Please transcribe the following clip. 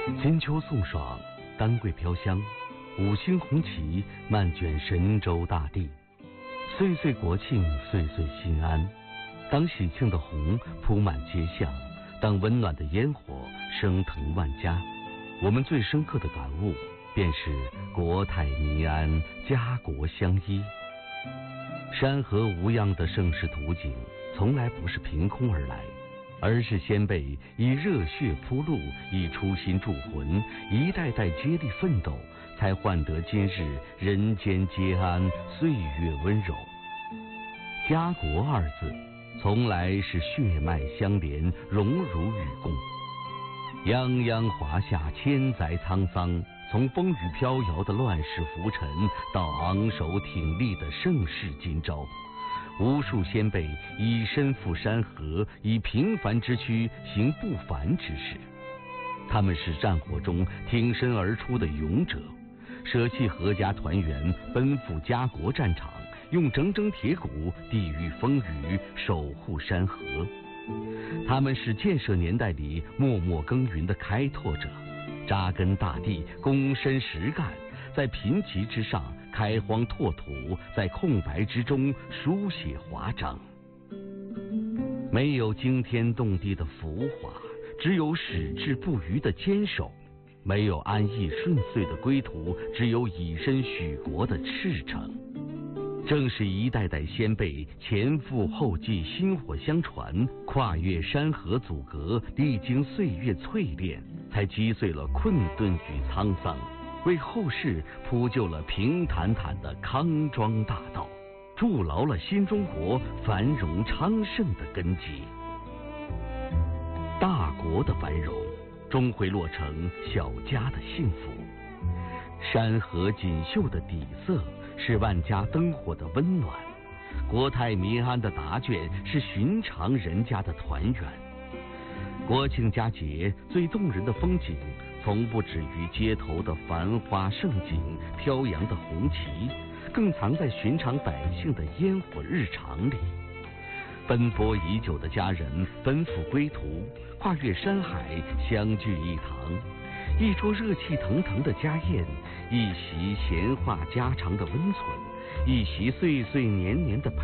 金秋送爽，丹桂飘香，五星红旗漫卷神州大地。岁岁国庆，岁岁心安。当喜庆的红铺满街巷，当温暖的烟火升腾万家，我们最深刻的感悟便是国泰民安，家国相依。山河无恙的盛世图景从来不是凭空而来，而是先辈以热血铺路，以初心铸魂，一代代接力奋斗，才换得今日人间皆安，岁月温柔。家国二字从来是血脉相连，荣辱与共。泱泱华夏，千载沧桑，从风雨飘摇的乱世浮沉，到昂首挺立的盛世今朝，无数先辈以身赴山河，以平凡之躯行不凡之事。他们是战火中挺身而出的勇者，舍弃阖家团圆，奔赴家国战场，用铮铮铁骨抵御风雨，守护山河。他们是建设年代里默默耕耘的开拓者，扎根大地，躬身实干，在贫瘠之上开荒拓土，在空白之中书写华章。没有惊天动地的浮华，只有矢志不渝的坚守；没有安逸顺遂的归途，只有以身许国的赤诚。正是一代代先辈前赴后继，薪火相传，跨越山河阻隔，历经岁月淬炼，才击碎了困顿与沧桑，为后世铺就了平坦坦的康庄大道，筑牢了新中国繁荣昌盛的根基。大国的繁荣终会落成小家的幸福，山河锦绣的底色是万家灯火的温暖，国泰民安的答卷是寻常人家的团圆。国庆佳节最动人的风景，从不止于街头的繁花盛景、飘扬的红旗，更藏在寻常百姓的烟火日常里。奔波已久的家人奔赴归途，跨越山海，相聚一堂。一桌热气腾腾的家宴，一席闲话家常的温存，一席岁岁年年的